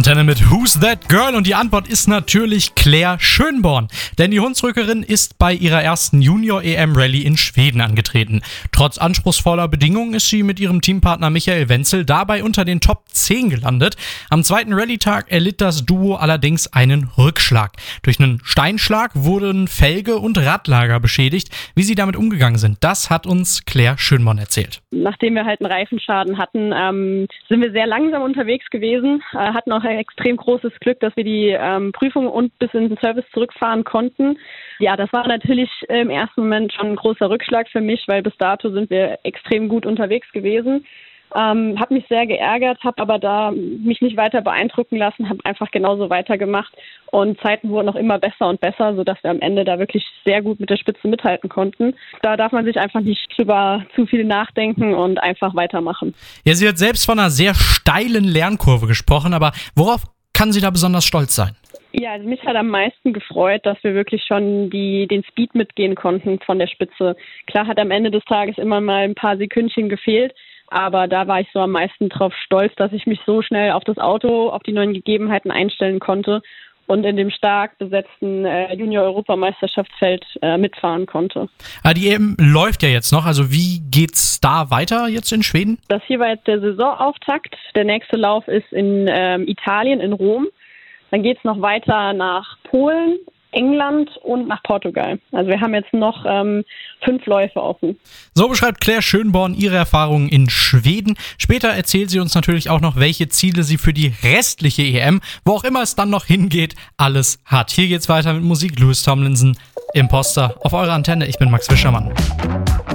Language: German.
Antenne mit Who's That Girl? Und die Antwort ist natürlich Claire Schönborn. Denn die Hunsrückerin ist bei ihrer ersten Junior-EM-Rallye in Schweden angetreten. Trotz anspruchsvoller Bedingungen ist sie mit ihrem Teampartner Michael Wenzel dabei unter den Top 10 gelandet. Am zweiten Rallye-Tag erlitt das Duo allerdings einen Rückschlag. Durch einen Steinschlag wurden Felge und Radlager beschädigt. Wie sie damit umgegangen sind, das hat uns Claire Schönborn erzählt. Nachdem wir halt einen Reifenschaden hatten, sind wir sehr langsam unterwegs gewesen, hatten auch ein extrem großes Glück, dass wir die Prüfung und bis in den Service zurückfahren konnten. Ja, das war natürlich im ersten Moment schon ein großer Rückschlag für mich, weil bis dato sind wir extrem gut unterwegs gewesen. Habe mich sehr geärgert, habe aber da mich nicht weiter beeindrucken lassen, habe einfach genauso weitergemacht und Zeiten wurden auch immer besser und besser, sodass wir am Ende da wirklich sehr gut mit der Spitze mithalten konnten. Da darf man sich einfach nicht drüber zu viel nachdenken und einfach weitermachen. Ja, sie hat selbst von einer sehr steilen Lernkurve gesprochen, aber worauf kann sie da besonders stolz sein? Ja, also mich hat am meisten gefreut, dass wir wirklich schon den Speed mitgehen konnten von der Spitze. Klar hat am Ende des Tages immer mal ein paar Sekündchen gefehlt, aber da war ich so am meisten drauf stolz, dass ich mich so schnell auf das Auto, auf die neuen Gegebenheiten einstellen konnte und in dem stark besetzten Junior-Europameisterschaftsfeld mitfahren konnte. Die EM läuft ja jetzt noch, also wie geht's da weiter jetzt in Schweden? Das hier war jetzt der Saisonauftakt. Der nächste Lauf ist in Italien, in Rom. Dann geht's noch weiter nach Polen, England und nach Portugal. Also wir haben jetzt noch 5 Läufe offen. So beschreibt Claire Schönborn ihre Erfahrungen in Schweden. Später erzählt sie uns natürlich auch noch, welche Ziele sie für die restliche EM, wo auch immer es dann noch hingeht, alles hat. Hier geht's weiter mit Musik. Louis Tomlinson, Imposter, auf eurer Antenne. Ich bin Max Wischermann.